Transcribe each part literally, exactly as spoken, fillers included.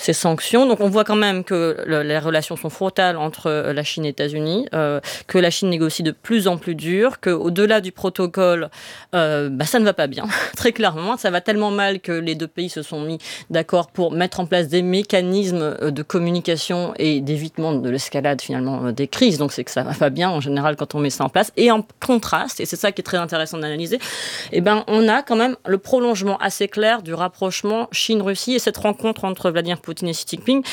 ces sanctions. Donc on voit quand même que le, les relations sont frontales entre la Chine et les États-Unis, euh, que la Chine négocie de plus en plus dur, qu'au-delà du protocole, euh, bah, ça ne va pas bien, très clairement. Ça va tellement mal que les deux pays se sont mis d'accord pour mettre en place des mécanismes de communication et d'évitement de l'escalade finalement des crises. Donc c'est que ça va pas bien en général quand on met ça en place. Et en contraste, et c'est ça qui est très intéressant d'analyser, eh ben, on a quand même le prolongement assez clair du rapprochement Chine-Russie, et cette rencontre entre Vladimir Poutine et Xi Jinping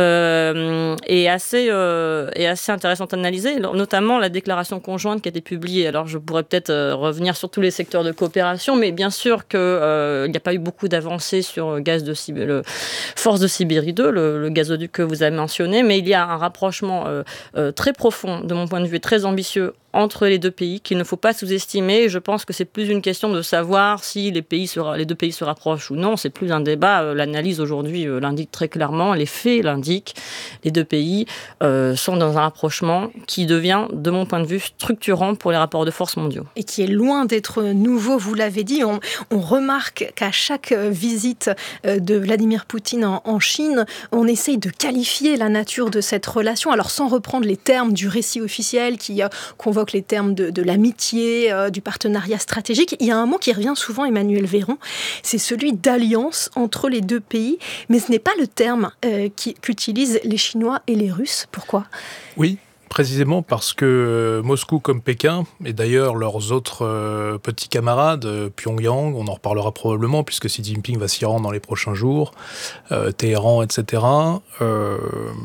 euh, est, assez, euh, est assez intéressante à analyser, notamment la déclaration conjointe qui a été publiée. Alors je pourrais peut-être euh, revenir sur tous les secteurs de coopération, mais bien sûr qu'il euh, n'y a pas eu beaucoup d'avancées sur gaz de Sib- le Force de Sibérie deux, le, le gazoduc que vous avez mentionné, mais il y a un rapprochement euh, euh, très profond, de mon point de vue, très ambitieux entre les deux pays, qu'il ne faut pas sous-estimer. Je pense que c'est plus une question de savoir si les, pays se, les deux pays se rapprochent ou non. C'est plus un débat. L'analyse aujourd'hui l'indique très clairement. Les faits l'indiquent. Les deux pays euh, sont dans un rapprochement qui devient, de mon point de vue, structurant pour les rapports de force mondiaux. Et qui est loin d'être nouveau, vous l'avez dit. On, on remarque qu'à chaque visite de Vladimir Poutine en, en Chine, on essaye de qualifier la nature de cette relation. Alors sans reprendre les termes du récit officiel qui euh, convoque les termes de, de l'amitié, euh, du partenariat stratégique. Il y a un mot qui revient souvent, Emmanuel Véron, c'est celui d'alliance entre les deux pays, mais ce n'est pas le terme euh, qui, qu'utilisent les Chinois et les Russes. Pourquoi ? Oui, précisément parce que Moscou comme Pékin, et d'ailleurs leurs autres euh, petits camarades, euh, Pyongyang, on en reparlera probablement puisque Xi Jinping va s'y rendre dans les prochains jours, euh, Téhéran, et cetera, euh,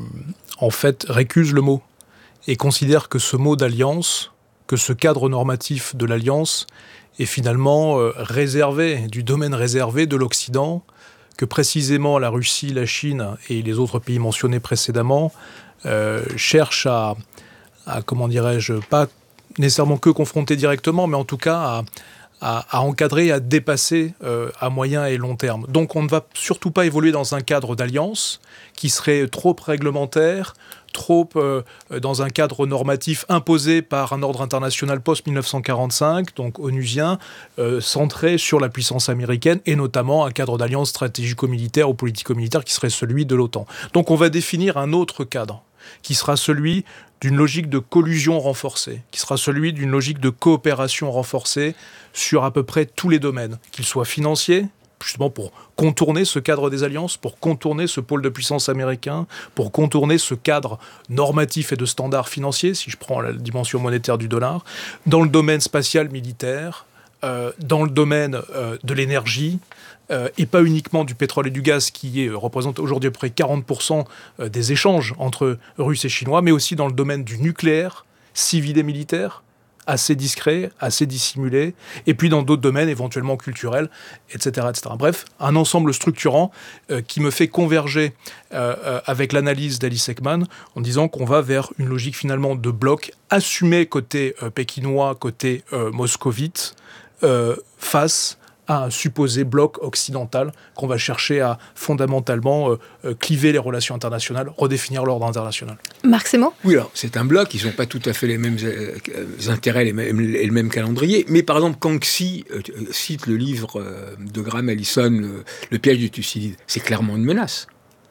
en fait récusent le mot et considère que ce mot d'alliance, que ce cadre normatif de l'alliance est finalement euh, réservé, du domaine réservé de l'Occident, que précisément la Russie, la Chine et les autres pays mentionnés précédemment euh, cherchent à, à, comment dirais-je, pas nécessairement que confronter directement, mais en tout cas à, à, à encadrer, à dépasser euh, à moyen et long terme. Donc on ne va surtout pas évoluer dans un cadre d'alliance qui serait trop réglementaire, trop euh, dans un cadre normatif imposé par un ordre international post-dix-neuf cent quarante-cinq, donc onusien, euh, centré sur la puissance américaine et notamment un cadre d'alliance stratégico-militaire ou politico-militaire qui serait celui de l'OTAN. Donc on va définir un autre cadre qui sera celui d'une logique de collusion renforcée, qui sera celui d'une logique de coopération renforcée sur à peu près tous les domaines, qu'ils soient financiers, justement pour contourner ce cadre des alliances, pour contourner ce pôle de puissance américain, pour contourner ce cadre normatif et de standards financiers, si je prends la dimension monétaire du dollar, dans le domaine spatial militaire, euh, dans le domaine euh, de l'énergie, euh, et pas uniquement du pétrole et du gaz, qui est, représente aujourd'hui à peu près quarante pour cent des échanges entre Russes et Chinois, mais aussi dans le domaine du nucléaire, civil et militaire, assez discret, assez dissimulé, et puis dans d'autres domaines éventuellement culturels, et cetera, et cetera. Bref, un ensemble structurant euh, qui me fait converger euh, euh, avec l'analyse d'Alice Ekman en disant qu'on va vers une logique finalement de bloc assumé côté euh, pékinois, côté euh, moscovite, euh, face à un supposé bloc occidental qu'on va chercher à fondamentalement euh, euh, cliver les relations internationales, redéfinir l'ordre international. Marc Sémant ? Oui, alors c'est un bloc, ils n'ont pas tout à fait les mêmes euh, intérêts les mêmes, et le même calendrier, mais par exemple, quand Xi euh, cite le livre euh, de Graham Allison, le, le piège du Thucydide, c'est clairement une menace.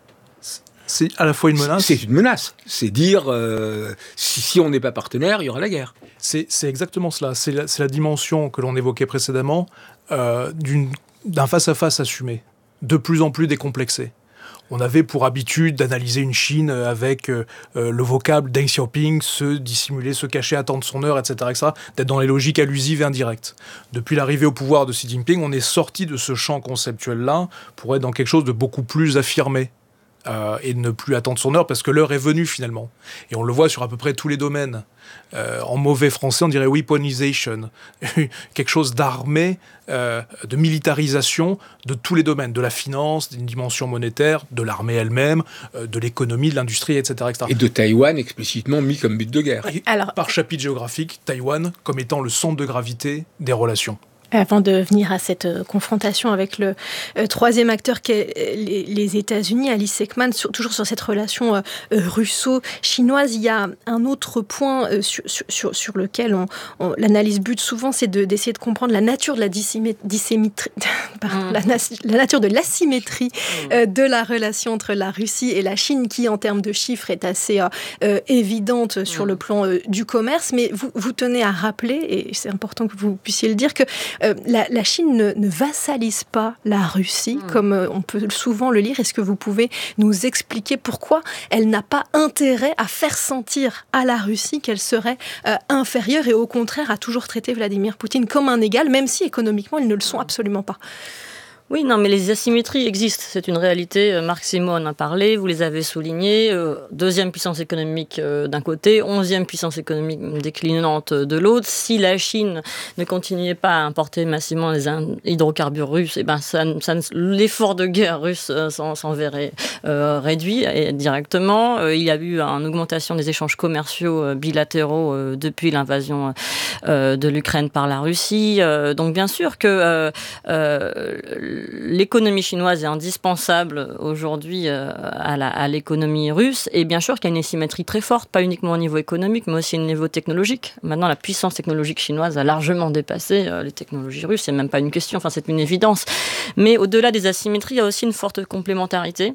C'est à la fois une menace... C'est une menace. C'est dire, euh, si, si on n'est pas partenaire, il y aura la guerre. C'est, c'est exactement cela. C'est la, c'est la dimension que l'on évoquait précédemment euh, d'une, d'un face-à-face assumé, de plus en plus décomplexé. On avait pour habitude d'analyser une Chine avec euh, le vocable Deng Xiaoping, se dissimuler, se cacher, attendre son heure, et cetera, et cetera, d'être dans les logiques allusives et indirectes. Depuis l'arrivée au pouvoir de Xi Jinping, on est sorti de ce champ conceptuel-là pour être dans quelque chose de beaucoup plus affirmé. Euh, et de ne plus attendre son heure parce que l'heure est venue finalement. Et on le voit sur à peu près tous les domaines. Euh, en mauvais français, on dirait weaponization, quelque chose d'armé, euh, de militarisation de tous les domaines, de la finance, d'une dimension monétaire, de l'armée elle-même, euh, de l'économie, de l'industrie, et cetera, et cetera. Et de Taïwan explicitement mis comme but de guerre. Et alors, par chapitre géographique, Taïwan comme étant le centre de gravité des relations. Avant de venir à cette euh, confrontation avec le euh, troisième acteur qu'est les, les États-Unis, Alice Ekman, sur, toujours sur cette relation euh, russo-chinoise, il y a un autre point euh, sur, sur, sur lequel on, on, l'analyse bute souvent, c'est de, d'essayer de comprendre la nature de la dissymétrie, pardon, mmh. la, la nature de l'asymétrie mmh. euh, de la relation entre la Russie et la Chine, qui en termes de chiffres est assez euh, évidente sur mmh. le plan euh, du commerce. Mais vous, vous tenez à rappeler, et c'est important que vous puissiez le dire, que Euh, la, la Chine ne, ne vassalise pas la Russie, mmh. comme euh, on peut souvent le lire. Est-ce que vous pouvez nous expliquer pourquoi elle n'a pas intérêt à faire sentir à la Russie qu'elle serait euh, inférieure et au contraire à toujours traiter Vladimir Poutine comme un égal, même si économiquement ils ne le sont absolument pas? Oui, non, mais les asymétries existent. C'est une réalité. Marc Simo en a parlé, vous les avez soulignés. Euh, deuxième puissance économique euh, d'un côté, onzième puissance économique déclinante de l'autre. Si la Chine ne continuait pas à importer massivement les hydrocarbures russes, eh ben ça, ça, l'effort de guerre russe euh, s'en, s'en verrait euh, réduit et directement. Euh, il y a eu une augmentation des échanges commerciaux euh, bilatéraux euh, depuis l'invasion euh, de l'Ukraine par la Russie. Euh, donc bien sûr que euh, euh, l'économie chinoise est indispensable aujourd'hui à, la, à l'économie russe, et bien sûr qu'il y a une asymétrie très forte, pas uniquement au niveau économique, mais aussi au niveau technologique. Maintenant, la puissance technologique chinoise a largement dépassé les technologies russes, c'est même pas une question, enfin c'est une évidence. Mais au-delà des asymétries, il y a aussi une forte complémentarité.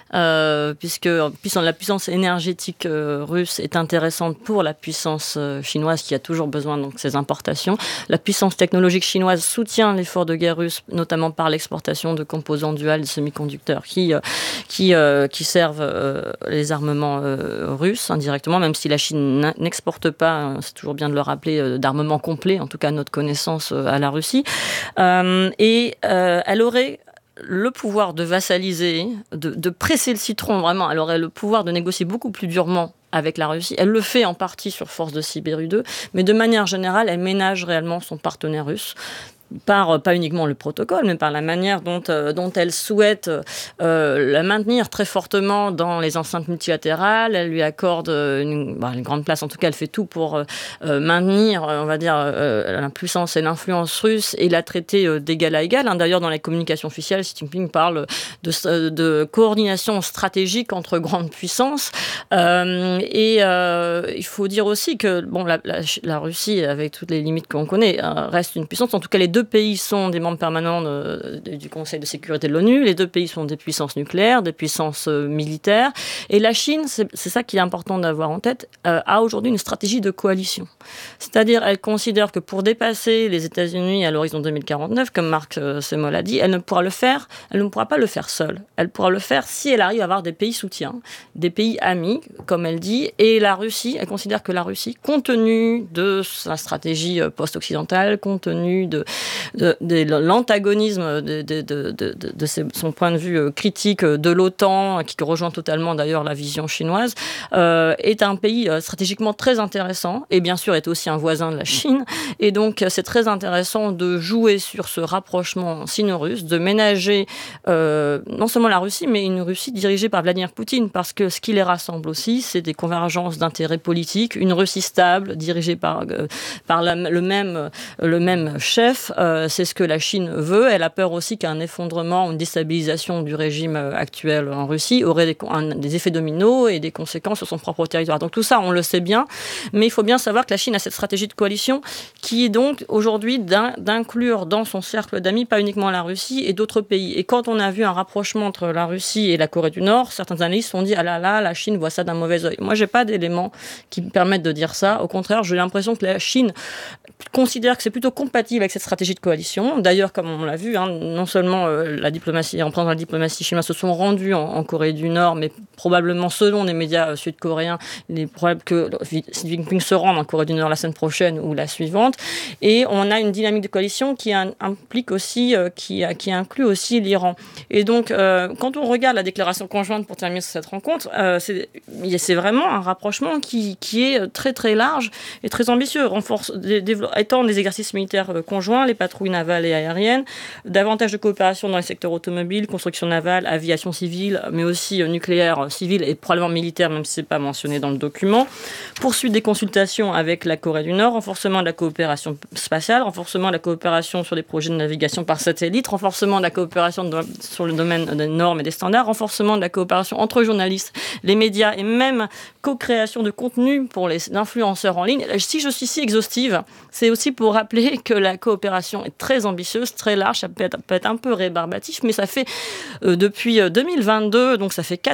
Euh, puisque la puissance énergétique euh, russe est intéressante pour la puissance euh, chinoise qui a toujours besoin de ses importations. La puissance technologique chinoise soutient l'effort de guerre russe, notamment par l'exportation de composants duals de semi-conducteurs qui, euh, qui, euh, qui servent euh, les armements euh, russes indirectement, même si la Chine n'exporte pas, c'est toujours bien de le rappeler, euh, d'armement complet, en tout cas à notre connaissance, euh, à la Russie. Euh, et euh, elle aurait le pouvoir de vassaliser, de, de presser le citron, vraiment. Elle aurait le pouvoir de négocier beaucoup plus durement avec la Russie. Elle le fait en partie sur force de Sibérie deux, mais de manière générale, elle ménage réellement son partenaire russe. Par, pas uniquement le protocole, mais par la manière dont, euh, dont elle souhaite euh, la maintenir très fortement dans les enceintes multilatérales. Elle lui accorde une, bah, une grande place, en tout cas elle fait tout pour euh, maintenir, on va dire, euh, la puissance et l'influence russe et la traiter euh, d'égal à égal. Hein. D'ailleurs, dans les communications officielles, Xi Jinping parle de, de coordination stratégique entre grandes puissances. Euh, et euh, il faut dire aussi que bon, la, la, la Russie, avec toutes les limites qu'on connaît, euh, reste une puissance. En tout cas, les deux pays sont des membres permanents de, de, du Conseil de sécurité de l'ONU. Les deux pays sont des puissances nucléaires, des puissances euh, militaires. Et la Chine, c'est, c'est ça qui est important d'avoir en tête, euh, a aujourd'hui une stratégie de coalition. C'est-à-dire, elle considère que pour dépasser les États-Unis à l'horizon deux mille quarante-neuf, comme Marc euh, Semo l'a dit, elle ne pourra le faire, elle ne pourra pas le faire seule. Elle pourra le faire si elle arrive à avoir des pays soutiens, des pays amis, comme elle dit. Et la Russie, elle considère que la Russie, compte tenu de sa stratégie post-occidentale, compte tenu de De, de l'antagonisme de, de, de, de, de son point de vue critique de l'OTAN, qui rejoint totalement d'ailleurs la vision chinoise, euh, est un pays stratégiquement très intéressant et bien sûr est aussi un voisin de la Chine. Et donc c'est très intéressant de jouer sur ce rapprochement sino-russe, de ménager euh, non seulement la Russie, mais une Russie dirigée par Vladimir Poutine, parce que ce qui les rassemble aussi, c'est des convergences d'intérêts politiques, une Russie stable, dirigée par, euh, par la, le, même, le même chef. Euh, c'est ce que la Chine veut. Elle a peur aussi qu'un effondrement, une déstabilisation du régime actuel en Russie aurait des, un, des effets dominos et des conséquences sur son propre territoire. Donc tout ça, on le sait bien, mais il faut bien savoir que la Chine a cette stratégie de coalition qui est donc aujourd'hui d'in, d'inclure dans son cercle d'amis pas uniquement la Russie et d'autres pays. Et quand on a vu un rapprochement entre la Russie et la Corée du Nord, certains analystes ont dit « Ah là là, la Chine voit ça d'un mauvais œil ». Moi, j'ai pas d'éléments qui me permettent de dire ça. Au contraire, j'ai l'impression que la Chine considère que c'est plutôt compatible avec cette stratégie de coalition. D'ailleurs, comme on l'a vu, hein, non seulement euh, la diplomatie, en prenant la diplomatie chinoise, se sont rendus en, en Corée du Nord, mais probablement, selon les médias euh, sud-coréens, il est probable que Xi Jinping se rende en Corée du Nord la semaine prochaine ou la suivante. Et on a une dynamique de coalition qui un, implique aussi, euh, qui, qui inclut aussi l'Iran. Et donc, euh, quand on regarde la déclaration conjointe pour terminer sur cette rencontre, euh, c'est, c'est vraiment un rapprochement qui, qui est très très large et très ambitieux. Renforce, dé, développe, étendre les exercices militaires euh, conjoints, les patrouilles navales et aériennes, davantage de coopération dans les secteurs automobiles, construction navale, aviation civile, mais aussi euh, nucléaire secteur civil et probablement militaire, même si ce n'est pas mentionné dans le document. Poursuite des consultations avec la Corée du Nord, renforcement de la coopération spatiale, renforcement de la coopération sur des projets de navigation par satellite, renforcement de la coopération de, sur le domaine des normes et des standards, renforcement de la coopération entre journalistes, les médias et même co-création de contenu pour les influenceurs en ligne. Si je suis si exhaustive, c'est aussi pour rappeler que la coopération est très ambitieuse, très large, ça peut être, peut être un peu rébarbatif, mais ça fait euh, depuis deux mille vingt-deux, donc ça fait quatre